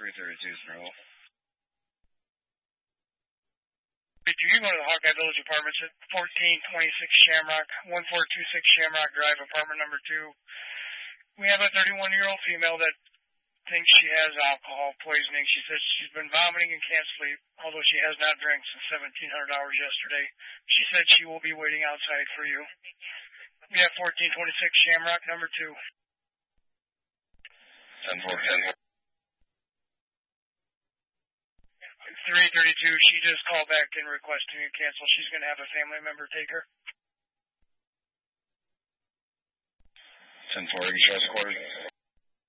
332 Snowball. Did you go to the Hawkeye Village Apartments at 1426 Shamrock, 1426 Shamrock Drive, apartment number 2? We have a 31-year-old female that thinks she has alcohol poisoning. She says she's been vomiting and can't sleep, although she has not drank since 1700 hours yesterday. She said she will be waiting outside for you. We have 1426 Shamrock, number 2. 10-4. 332, she just called back in requesting a cancel. She's going to have a family member take her. 10-4, you show us quarters.